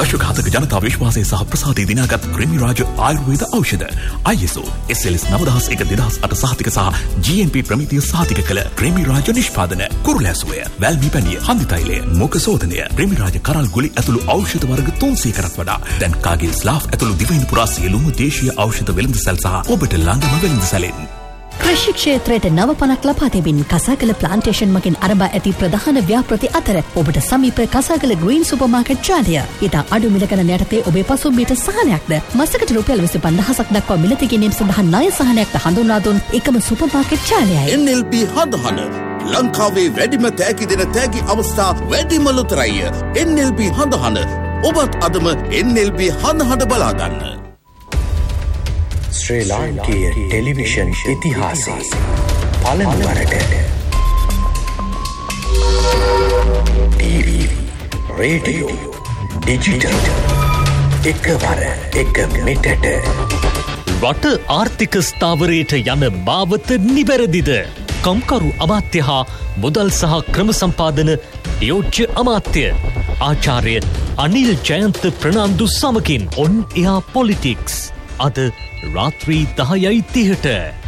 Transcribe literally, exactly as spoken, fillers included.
පශුඝාතක ජනතා විශ්වාසය සහ ප්‍රසාදය දිනාගත් ක්‍රිමිරාජ ආයුර්වේද ඖෂධ I S O S L S නවය දහස් එක දෙදහස් අට සහතික සහ G M P ප්‍රමිතිය සහතික කළ ක්‍රිමිරාජ නිෂ්පාදන කුරුලැසුවය, වැල්මි පැණිය, හන්දි තෛලය, මුඛ සෝදනය, ක්‍රිමිරාජ කරල් ගුලි ඇතුළු ඖෂධ වර්ග තුන්සීයකටත් වඩා දැන් කාගිල් ස්ලාෆ් ඇතුළු දිවයින පුරා සියලුම දේශීය ඖෂධ වෙළඳසැල් සහ ඔබට ළඟම වෙළඳසැලෙන්. කෘෂි ක්ෂේත්‍රයට නව පණක් ලබා දෙමින් කසාකල ප්ලාන්ටේෂන් මගින් අරඹා ඇති ප්‍රධාන ව්‍යාපෘති අතර ඔබට සමීප කසාකල ග්‍රීන් සුපර් මාකට් ජාලය. ඉතා අඩු මිල ගණන යටතේ ඔබේ පසුම්බියට සහනයක්ද මසකට රුපියල් විසි පන්දහසක් දක්වා මිලදී ගැනීම සඳහා ණය සහනයක්ද හඳුන්වා දුන් එකම super market ජාලයයි. N L B හඳහන ලංකාවේ වැඩිම තෑගි දෙන තෑගි අවස්ථා වැඩිම ලොතරැය. N L B හඳහන ඔබත් අදම N L B හඳහන බලා ගන්න. ශ්‍රී ලාංකීය ටෙලිවිෂන් ඉතිහාසයේ පළමුවරට ටීවී, රේඩියෝ, ඩිජිටල් එකවර එක මෙටට රට ආර්ථික ස්ථාවරයට යන මාවත නිවැරදිද? කම්කරු අමාත්‍ය හා මුදල් සහ ක්‍රම සම්පාදන යෝජ්‍ය අමාත්‍ය ආචාර්ය අනිල් ජයන්ත ප්‍රනාන්දු සමගින් ඔන් එයා පොලිටික්ස් අද රාත්‍රී දහයයි තිහට